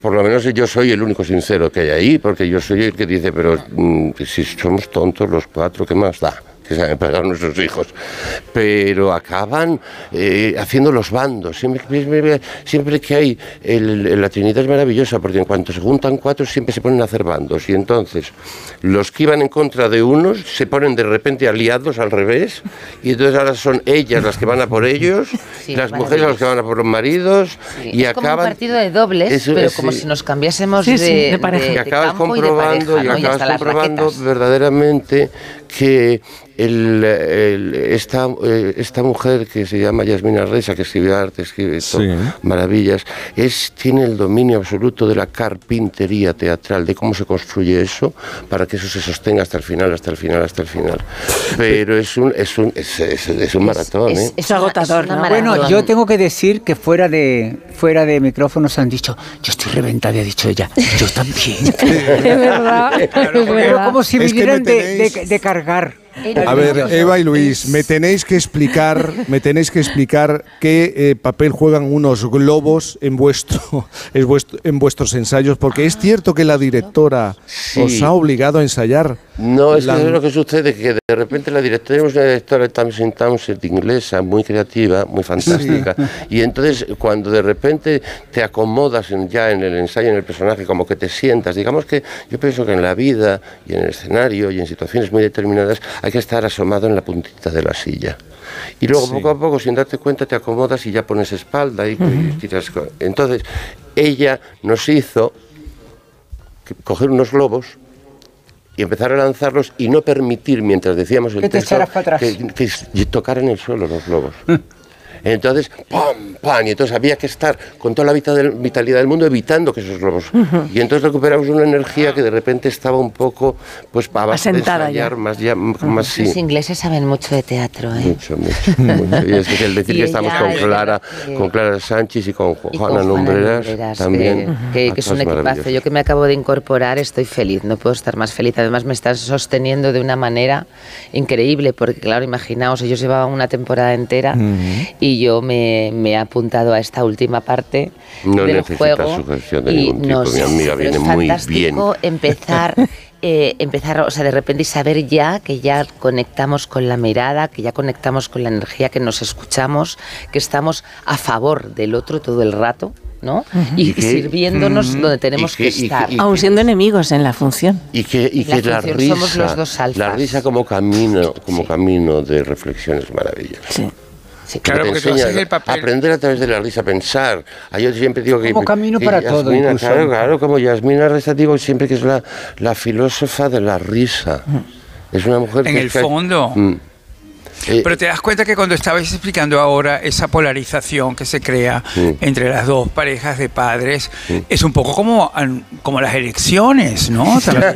Por lo menos yo soy el único sincero que hay ahí, porque yo soy el que dice, pero si somos tontos los cuatro, ¿qué más da? Que saben pagar nuestros hijos, pero acaban haciendo los bandos. Siempre que hay la Trinidad es maravillosa, porque en cuanto se juntan cuatro siempre se ponen a hacer bandos, y entonces los que iban en contra de unos se ponen de repente aliados al revés, y entonces ahora son ellas las que van a por ellos, sí, las mujeres las que van a por los maridos, sí, y es acaban... como un partido de dobles, pero como si nos cambiásemos de pareja. Y acabas campo comprobando, y de pareja, ¿no? comprobando verdaderamente que esta mujer que se llama Yasmina Reza, que escribe arte, escribe maravillas, tiene el dominio absoluto de la carpintería teatral, de cómo se construye eso, para que eso se sostenga hasta el final. Pero es un maratón, ¿eh? Es agotador, ¿no? Bueno, yo tengo que decir que fuera de micrófonos han dicho, yo estoy reventada, ha dicho ella, yo también. Es verdad, Pero como si vinieran de cargar. A ver, Eva y Luis, me tenéis que explicar qué papel juegan unos globos en vuestros ensayos, porque es cierto que la directora os ha obligado a ensayar. No, es lo que sucede, que de repente la directora es una directora Townsend inglesa, muy creativa, muy fantástica, y entonces cuando de repente te acomodas ya en el ensayo, en el personaje, como que te sientas, digamos que yo pienso que en la vida y en el escenario y en situaciones muy determinadas hay que estar asomado en la puntita de la silla. Y luego poco a poco, sin darte cuenta, te acomodas y ya pones espalda y tiras. Entonces, ella nos hizo coger unos globos y empezar a lanzarlos y no permitir, mientras decíamos el texto, que tocaran el suelo los globos. Entonces, ¡pam! ¡Pam! Y entonces había que estar con toda la vitalidad del mundo evitando que esos globos... Y entonces recuperamos una energía que de repente estaba un poco, pues, para ensayar más sí. Los ingleses saben mucho de teatro, ¿eh? Mucho. Y es el decir que estamos con Clara Sánchez y con Juana Lumbreras también. Que es un equipazo. Yo que me acabo de incorporar estoy feliz, no puedo estar más feliz. Además me están sosteniendo de una manera increíble, porque claro, imaginaos, ellos llevaban una temporada entera y yo me he apuntado a esta última parte del juego. Sujeción de ningún tipo, mi amiga viene muy bien. Empezar, o sea, de repente y saber que ya conectamos con la mirada, que ya conectamos con la energía, que nos escuchamos, que estamos a favor del otro todo el rato, ¿no? Y sirviéndonos donde tenemos que estar. Aún siendo enemigos en la función. Y que la risa, somos los dos alfas. La risa como camino de reflexión es maravillosa. Sí. Sí, claro, porque tú haces el papel. Aprender a través de la risa a pensar. Yo siempre digo que... Como camino para todo, incluso. Claro, como Yasmina Reza, digo siempre que es la filósofa de la risa. Es una mujer en el fondo. Pero te das cuenta que cuando estabais explicando ahora esa polarización que se crea entre las dos parejas de padres, es un poco como las elecciones, ¿no?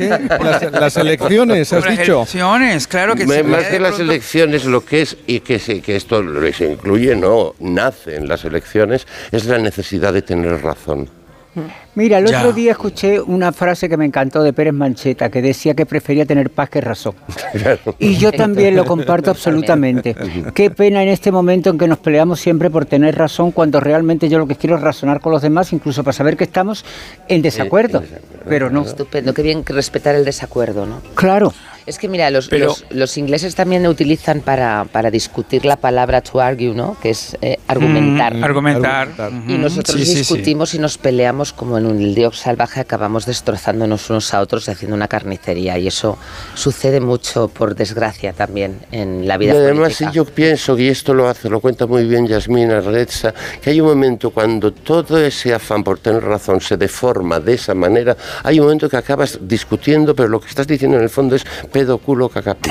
Las elecciones, has dicho. Las elecciones, claro que sí. Más que las elecciones, lo que es, y que esto se incluye, nace en las elecciones, es la necesidad de tener razón. Mira, el otro día escuché una frase que me encantó de Pérez Mancheta, que decía que prefería tener paz que razón. Y yo también lo comparto absolutamente. Qué pena en este momento en que nos peleamos siempre por tener razón, cuando realmente yo lo que quiero es razonar con los demás, incluso para saber que estamos en desacuerdo. Pero no. Estupendo, qué bien respetar el desacuerdo, ¿no? Claro. Es que mira, los ingleses también utilizan para discutir la palabra to argue, ¿no? Que es argumentar. Argumentar. Y nosotros discutimos y nos peleamos como en un lío salvaje, acabamos destrozándonos unos a otros y haciendo una carnicería. Y eso sucede mucho, por desgracia, también en la vida política. Y además yo pienso, y esto lo cuenta muy bien Yasmina Reza, que hay un momento cuando todo ese afán por tener razón se deforma de esa manera, hay un momento que acabas discutiendo, pero lo que estás diciendo en el fondo es pedo, culo, cacapis.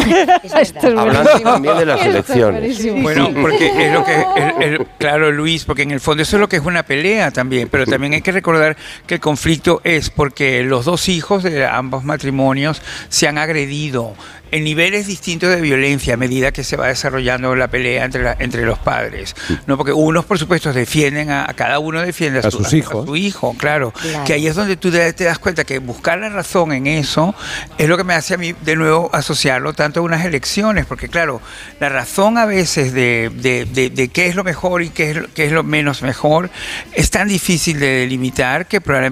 Hablando también de las elecciones. Bueno, porque es lo que... claro, Luis, porque en el fondo eso es lo que es una pelea también, pero también hay que recordar que el conflicto es porque los dos hijos de ambos matrimonios se han agredido en niveles distintos de violencia a medida que se va desarrollando la pelea entre los padres, ¿no? Porque unos, por supuesto, defienden cada uno defiende a su hijo, claro. Que ahí es donde tú te das cuenta que buscar la razón en eso es lo que me hace a mí de nuevo asociarlo tanto a unas elecciones, porque claro, la razón a veces de qué es lo mejor y qué es lo menos mejor es tan difícil de delimitar que probablemente